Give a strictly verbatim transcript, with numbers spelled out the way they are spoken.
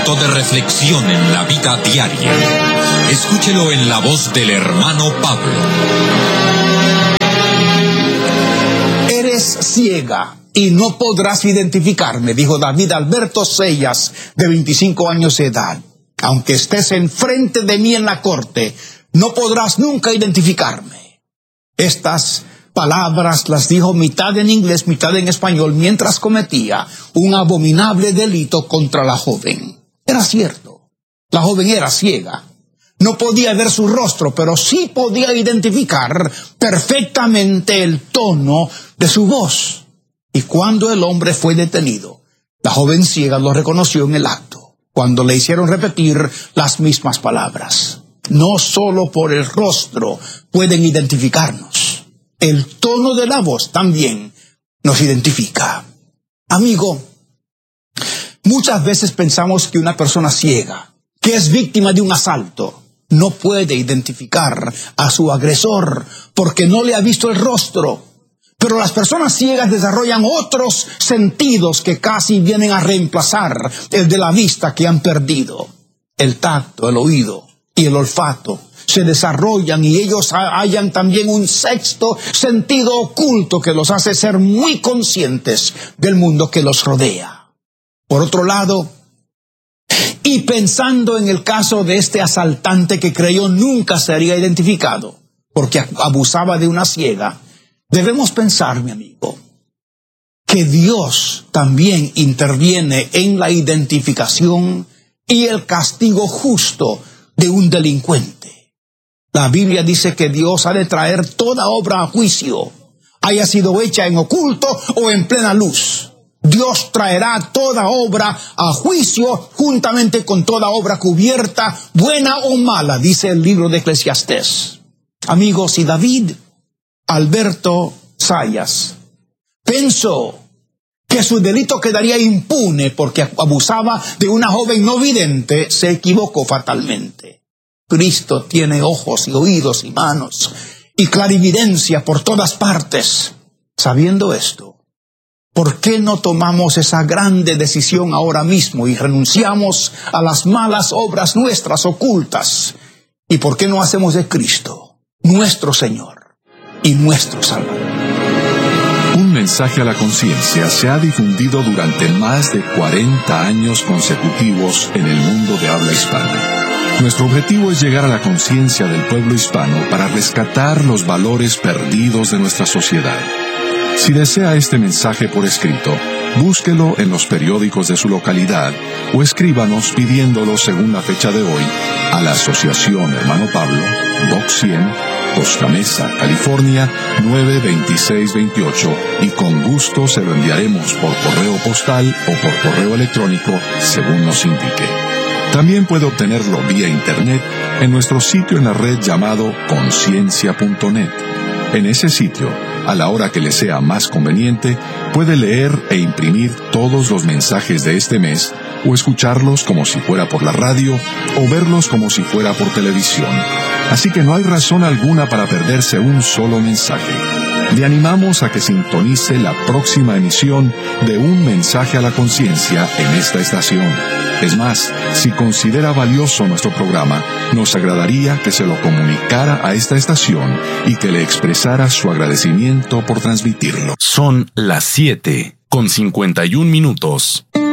momento de reflexión en la vida diaria. Escúchelo en la voz del hermano Pablo. Eres ciega y no podrás identificarme, dijo David Alberto Sellas, de veinticinco años de edad. Aunque estés enfrente de mí en la corte, no podrás nunca identificarme. Estas palabras las dijo mitad en inglés, mitad en español, mientras cometía un abominable delito contra la joven. Era cierto, la joven era ciega. No podía ver su rostro, pero sí podía identificar perfectamente el tono de su voz. Y cuando el hombre fue detenido, la joven ciega lo reconoció en el acto, cuando le hicieron repetir las mismas palabras. No solo por el rostro pueden identificarnos. El tono de la voz también nos identifica. Amigo, muchas veces pensamos que una persona ciega, que es víctima de un asalto, no puede identificar a su agresor porque no le ha visto el rostro. Pero las personas ciegas desarrollan otros sentidos que casi vienen a reemplazar el de la vista que han perdido. El tacto, el oído y el olfato se desarrollan y ellos hallan también un sexto sentido oculto que los hace ser muy conscientes del mundo que los rodea. Por otro lado, y pensando en el caso de este asaltante que creyó nunca sería identificado porque abusaba de una ciega, debemos pensar, mi amigo, que Dios también interviene en la identificación y el castigo justo de un delincuente. La Biblia dice que Dios ha de traer toda obra a juicio, haya sido hecha en oculto o en plena luz. Dios traerá toda obra a juicio juntamente con toda obra cubierta, buena o mala, dice el libro de Eclesiastés. Amigos, si David Alberto Sayas pensó que su delito quedaría impune porque abusaba de una joven no vidente, se equivocó fatalmente. Cristo tiene ojos y oídos y manos y clarividencia por todas partes. Sabiendo esto, ¿por qué no tomamos esa grande decisión ahora mismo y renunciamos a las malas obras nuestras ocultas? ¿Y por qué no hacemos de Cristo nuestro Señor y nuestro Salvador? Un mensaje a la conciencia se ha difundido durante más de cuarenta años consecutivos en el mundo de habla hispana. Nuestro objetivo es llegar a la conciencia del pueblo hispano para rescatar los valores perdidos de nuestra sociedad. Si desea este mensaje por escrito, búsquelo en los periódicos de su localidad o escríbanos pidiéndolo según la fecha de hoy a la Asociación Hermano Pablo, Box cien, Costa Mesa, California, nueve veintiséis veintiocho, y con gusto se lo enviaremos por correo postal o por correo electrónico según nos indique. También puede obtenerlo vía internet en nuestro sitio en la red llamado conciencia punto net. En ese sitio, a la hora que le sea más conveniente, puede leer e imprimir todos los mensajes de este mes, o escucharlos como si fuera por la radio, o verlos como si fuera por televisión. Así que no hay razón alguna para perderse un solo mensaje. Le animamos a que sintonice la próxima emisión de Un Mensaje a la Conciencia en esta estación. Es más, si considera valioso nuestro programa, nos agradaría que se lo comunicara a esta estación y que le expresara su agradecimiento por transmitirlo. Son las siete con cincuenta y un minutos.